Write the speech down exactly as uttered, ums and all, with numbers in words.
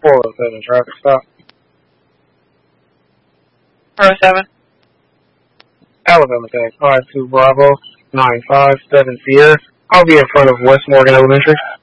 four oh seven traffic stop. four oh seven. Alabama Tech five two Bravo nine five seven Sierra. I'll be in front of West Morgan Elementary.